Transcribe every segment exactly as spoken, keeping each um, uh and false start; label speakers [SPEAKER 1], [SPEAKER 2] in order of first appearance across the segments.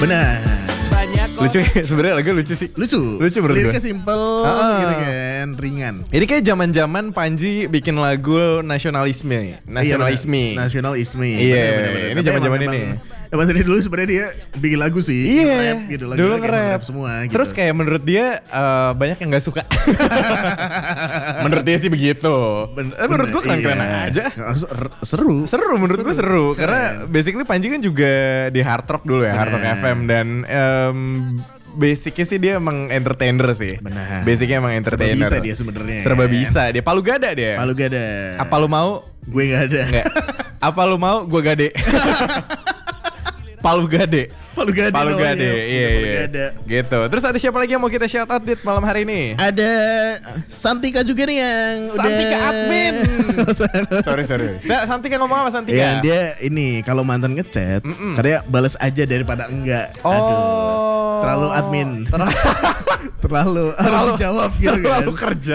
[SPEAKER 1] Benar.
[SPEAKER 2] Lucu ya, sebenarnya lagu lucu sih.
[SPEAKER 1] Lucu.
[SPEAKER 2] Lucu menurut gue.
[SPEAKER 1] Liriknya simple
[SPEAKER 2] Ah.
[SPEAKER 1] gitu kan, ringan.
[SPEAKER 2] Ini kayak zaman-zaman Panji bikin lagu nasionalisme, nasionalisme.
[SPEAKER 1] Iya, benar. Nasionalisme.
[SPEAKER 2] Iya,
[SPEAKER 1] Benar, benar, benar.
[SPEAKER 2] ini
[SPEAKER 1] Tapi
[SPEAKER 2] zaman-zaman
[SPEAKER 1] emang-
[SPEAKER 2] ini.
[SPEAKER 1] emang- Emang dari dulu sebenarnya dia bikin lagu sih,
[SPEAKER 2] Iya,
[SPEAKER 1] nge-rap gitu, lagu
[SPEAKER 2] dulu
[SPEAKER 1] kayak
[SPEAKER 2] nge-rap
[SPEAKER 1] semua gitu.
[SPEAKER 2] Terus kayak menurut dia uh, banyak yang gak suka. Menurut dia sih begitu.
[SPEAKER 1] Ben-
[SPEAKER 2] Eh, menurut gue
[SPEAKER 1] bener,
[SPEAKER 2] keren-keren
[SPEAKER 1] iya.
[SPEAKER 2] aja.
[SPEAKER 1] Ser- Seru.
[SPEAKER 2] Seru menurut gue seru.
[SPEAKER 1] Keren.
[SPEAKER 2] Karena basically Panji kan juga di hard rock dulu ya, hard rock
[SPEAKER 1] Bener.
[SPEAKER 2] F M. Dan um, basicnya sih dia emang entertainer sih.
[SPEAKER 1] Benar.
[SPEAKER 2] Basicnya emang
[SPEAKER 1] Serba
[SPEAKER 2] entertainer.
[SPEAKER 1] bisa dia sebenarnya.
[SPEAKER 2] Serba bisa dia. Palu gada dia.
[SPEAKER 1] Palu gada.
[SPEAKER 2] Apa lu mau?
[SPEAKER 1] Gue gak ada.
[SPEAKER 2] Enggak. Apa lu mau? Gue gade. Palu gade.
[SPEAKER 1] Palu gada.
[SPEAKER 2] Palu
[SPEAKER 1] namanya.
[SPEAKER 2] gade. Iya,
[SPEAKER 1] Palu
[SPEAKER 2] iya.
[SPEAKER 1] gada.
[SPEAKER 2] Gitu. Terus ada siapa lagi yang mau kita shout out Dit malam hari ini?
[SPEAKER 1] Ada Santika juga nih yang
[SPEAKER 2] Santika
[SPEAKER 1] udah
[SPEAKER 2] admin. sorry sorry. Sa- Santika ngomong apa Santika?
[SPEAKER 1] Yang dia ini kalau mantan ngechat, katanya balas aja daripada enggak.
[SPEAKER 2] Oh.
[SPEAKER 1] Aduh. Terlalu admin. terlalu harus dijawab gitu kan.
[SPEAKER 2] Terlalu kerja.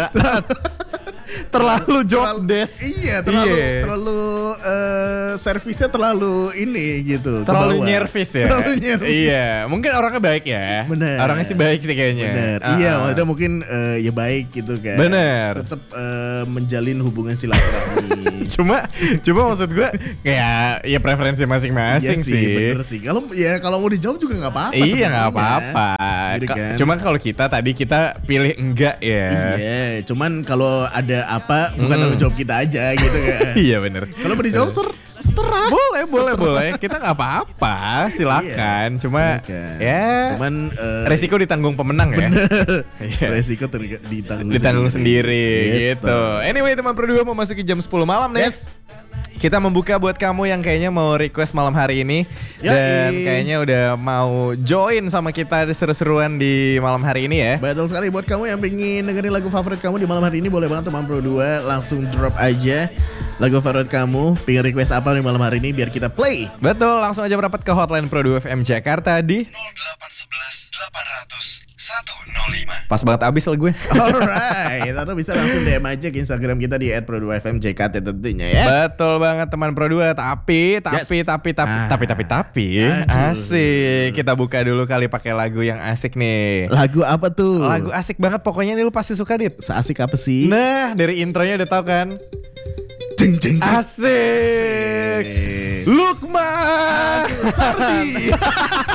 [SPEAKER 2] terlalu job
[SPEAKER 1] Terlalu-
[SPEAKER 2] desk.
[SPEAKER 1] Iya, terlalu
[SPEAKER 2] Iya.
[SPEAKER 1] terlalu eh, servisnya terlalu ini gitu. ke
[SPEAKER 2] Terlalu
[SPEAKER 1] bawah.
[SPEAKER 2] nyervis ya.
[SPEAKER 1] Terlalu nyervis.
[SPEAKER 2] Iya, mungkin orangnya baik ya.
[SPEAKER 1] Bener.
[SPEAKER 2] Orangnya sih baik sih kayaknya.
[SPEAKER 1] Bener.
[SPEAKER 2] Ah,
[SPEAKER 1] Iya,
[SPEAKER 2] ah.
[SPEAKER 1] maksudnya mungkin eh, ya baik gitu kan.
[SPEAKER 2] Bener.
[SPEAKER 1] Tetap eh, menjalin hubungan silaturahmi.
[SPEAKER 2] Cuma cuma maksud gue kayak ya preferensi masing-masing
[SPEAKER 1] Iya
[SPEAKER 2] sih.
[SPEAKER 1] bener sih. Kalau ya kalau mau dijawab juga nggak apa-apa.
[SPEAKER 2] Iya nggak
[SPEAKER 1] sebenarnya.
[SPEAKER 2] apa-apa.
[SPEAKER 1] Gitu
[SPEAKER 2] Ka-
[SPEAKER 1] kan.
[SPEAKER 2] Cuma kalau kita tadi kita pilih enggak ya.
[SPEAKER 1] Iya, cuman kalau ada apa bukan
[SPEAKER 2] Hmm.
[SPEAKER 1] tanggung jawab kita aja gitu kan.
[SPEAKER 2] Iya bener.
[SPEAKER 1] Kalau mau dijawab ser seterah.
[SPEAKER 2] Boleh boleh boleh. Kita nggak apa-apa. Silakan. Cuma
[SPEAKER 1] Silakan.
[SPEAKER 2] ya.
[SPEAKER 1] Cuman eh,
[SPEAKER 2] resiko ditanggung pemenang ya. Iya.
[SPEAKER 1] resiko ter- ditanggung,
[SPEAKER 2] Ditanggung sendiri,
[SPEAKER 1] Gitu.
[SPEAKER 2] gitu. Anyway teman Pro dua mau masuki jam sepuluh malam nih.
[SPEAKER 1] Yes.
[SPEAKER 2] Kita membuka buat kamu yang kayaknya mau request malam hari ini.
[SPEAKER 1] Yoi.
[SPEAKER 2] Dan kayaknya udah mau join sama kita di seru-seruan di malam hari ini ya.
[SPEAKER 1] Betul sekali, buat kamu yang pengen dengerin lagu favorit kamu di malam hari ini, boleh banget teman Pro dua langsung drop aja lagu favorit kamu, pengen request apa di malam hari ini biar kita play.
[SPEAKER 2] Betul, langsung aja merapat ke hotline Pro dua F M Jakarta di
[SPEAKER 3] nol delapan satu satu delapan ratus satu nol lima.
[SPEAKER 2] pas banget abis lah gue.
[SPEAKER 1] Alright, atau bisa langsung D M aja ke Instagram kita di et pro dua f m j k t tentunya ya.
[SPEAKER 2] Betul banget teman Pro dua. Tapi, tapi,
[SPEAKER 1] Yes.
[SPEAKER 2] tapi, tapi,
[SPEAKER 1] Ah.
[SPEAKER 2] tapi, tapi, tapi,
[SPEAKER 1] Aduh.
[SPEAKER 2] asik. Kita buka dulu kali pakai lagu yang asik nih.
[SPEAKER 1] Lagu apa tuh?
[SPEAKER 2] Lagu asik banget pokoknya nih lu pasti suka Dit.
[SPEAKER 1] seasik apa sih?
[SPEAKER 2] Nah dari intronya udah tau kan.
[SPEAKER 1] Jeng jeng jeng.
[SPEAKER 2] Asik. Lukman
[SPEAKER 1] Sardi.